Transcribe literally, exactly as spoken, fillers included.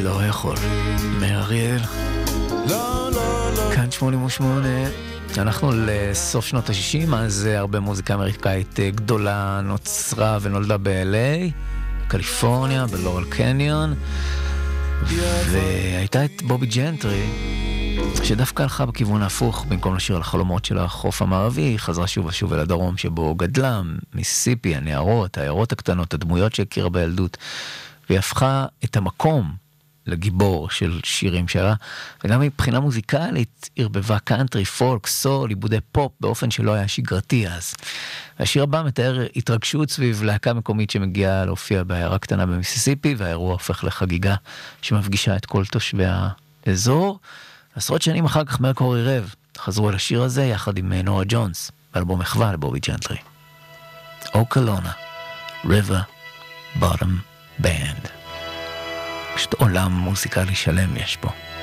לא יכול. מאריאל. כאן שמונים ושמונה. אנחנו לסוף שנות ה-שישים, אז הרבה מוזיקה אמריקאית גדולה נוצרה ונולדה ב-אל איי, קליפורניה, בלורל קניון, והייתה את בובי ג'נטרי, שדווקא הלכה בכיוון ההפוך, במקום לשיר על החלומות של החוף המערבי, היא חזרה שוב ושוב אל הדרום שבו גדלה, מיסיסיפי, הנערות, העיירות הקטנות, הדמויות שהכירה בילדות, והיא הפכה את המקום לגיבור של שירים שלה, וגם מבחינה מוזיקלית, ערבבה קאנטרי, פולק, סול, עיבודי פופ, באופן שלא היה שגרתי אז. והשיר הבא מתאר התרגשות סביב להקה מקומית שמגיעה להופיע בעיירה קטנה במיסיסיפי, והאירוע הופך לחגיגה שמפגישה את כל תושבי האזור. עשרות שנים אחר כך מרקורי רב חזרו אל השיר הזה יחד עם נורה ג'ונס, באלבום מחווה לבובי ג'נטרי. אוקלונה, ריבר בוטום בנד. פשוט עולם מוזיקלי שלם יש פה.